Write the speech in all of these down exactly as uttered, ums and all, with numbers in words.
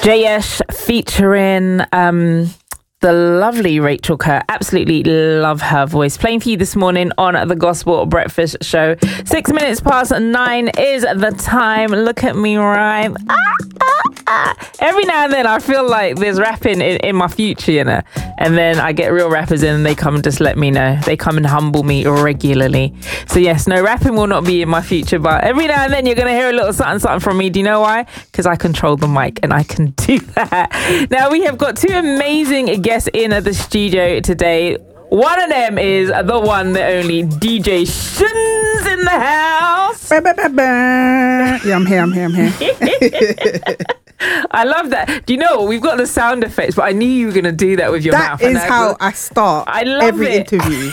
Jayesh featuring um, the lovely Rachel Kerr. Absolutely love her voice. Playing for you this morning on the Gospel Breakfast Show. Six minutes past nine is the time. Look at me rhyme. Ah, ah, ah. Every now and then I feel like there's rapping in, in my future, you know. And then I get real rappers in and they come and just let me know. They come and humble me regularly. So yes, no, rapping will not be in my future, but every now and then you're going to hear a little something, something from me. Do you know why? Because I control the mic and I can do that. Now we have got two amazing guests in the studio today. One of them is the one, the only D J Shins in the house. Ba, ba, ba, ba. Yeah, I'm here, I'm here, I'm here. I love that. Do you know, we've got the sound effects, but I knew you were going to do that with your that mouth. That is how I start I love every it. interview.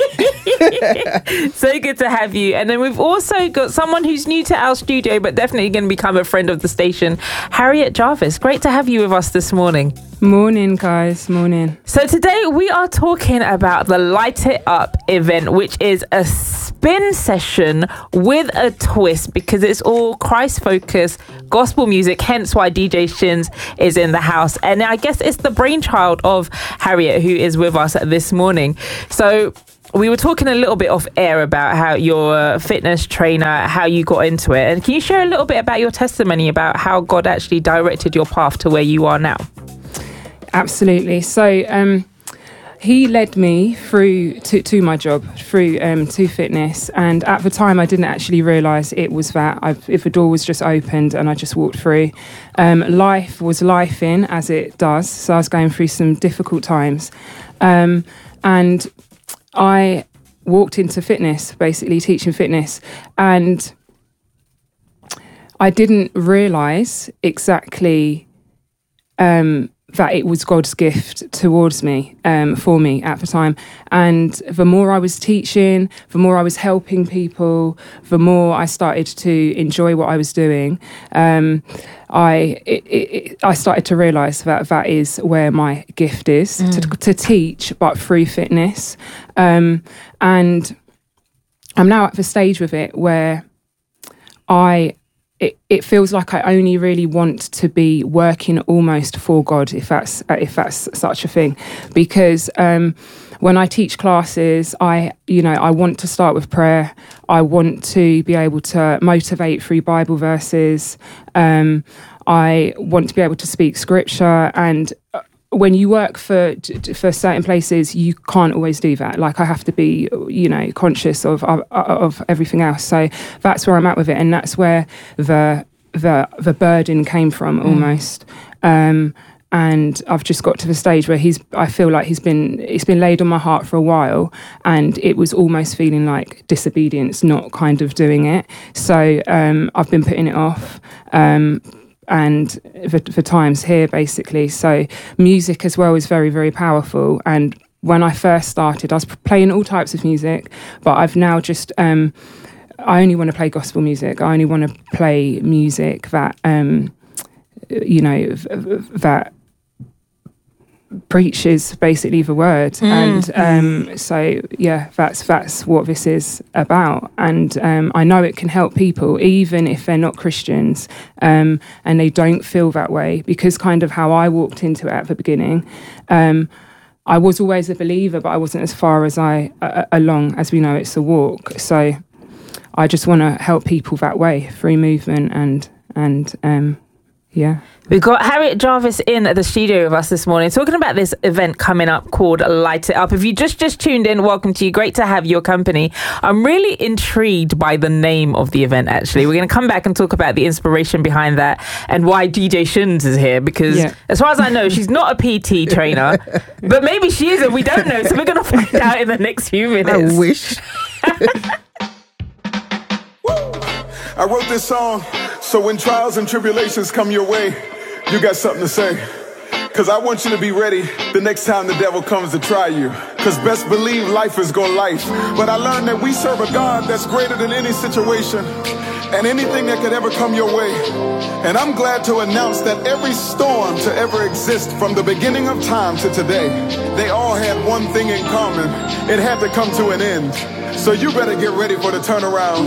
So good to have you. And then we've also got someone who's new to our studio, but definitely going to become a friend of the station, Harriet Jarvis. Great to have you with us this morning. Morning, guys. Morning. So today we are talking about the Light It Up event, which is a spin session with a twist because it's all Christ-focused gospel music, hence why D J Shins is in the house. And I guess it's the brainchild of Harriet, who is with us this morning. So we were talking a little bit off air about how you're a fitness trainer, how you got into it. And can you share a little bit about your testimony about how God actually directed your path to where you are now? Absolutely. So um, he led me through to, to my job, through um, to fitness. And at the time, I didn't actually realise it was that. I've, if a door was just opened and I just walked through. Um, life was life in, as it does. So I was going through some difficult times. Um, and I walked into fitness, basically teaching fitness. And I didn't realise exactly Um, that it was God's gift towards me, um, for me at the time. And the more I was teaching, the more I was helping people, the more I started to enjoy what I was doing. Um, I it, it, I started to realise that that is where my gift is, mm. to, to teach, but through fitness. Um, and I'm now at the stage with it where I It, it feels like I only really want to be working almost for God, if that's if that's such a thing, because um, when I teach classes, I you know I want to start with prayer. I want to be able to motivate through Bible verses. Um, I want to be able to speak scripture, and when you work for for certain places, you can't always do that. Like I have to be, you know, conscious of of, of everything else. So that's where I'm at with it, and that's where the the the burden came from almost. Mm. Um, and I've just got to the stage where he's. I feel like he's been. It's been laid on my heart for a while, and it was almost feeling like disobedience, not kind of doing it. So um, I've been putting it off. Um, and the, the times here, basically. So music as well is very, very powerful. And when I first started, I was playing all types of music, but I've now just, um, I only want to play gospel music. I only want to play music that, um, you know, that preaches basically the word. Mm. And um, so, yeah, that's that's what this is about. And um, I know it can help people, even if they're not Christians, um, and they don't feel that way, because kind of how I walked into it at the beginning, um, I was always a believer, but I wasn't as far as I, uh, along, as we know, it's a walk. So I just want to help people that way through movement and, and um, yeah. We've got Harriet Jarvis in the studio with us this morning, talking about this event coming up called Light It Up. If you just, just tuned in, welcome to you. Great to have your company. I'm really intrigued by the name of the event, actually. We're going to come back and talk about the inspiration behind that and why D J Shins is here, because yeah. as far as I know, she's not a P T trainer, but maybe she is and we don't know. So we're going to find out in the next few minutes. I wish. I wrote this song so when trials and tribulations come your way, you got something to say. Cause I want you to be ready the next time the devil comes to try you. Cause best believe life is gonna life. But I learned that we serve a God that's greater than any situation and anything that could ever come your way. And I'm glad to announce that every storm to ever exist from the beginning of time to today, they all had one thing in common. It had to come to an end. So you better get ready for the turnaround.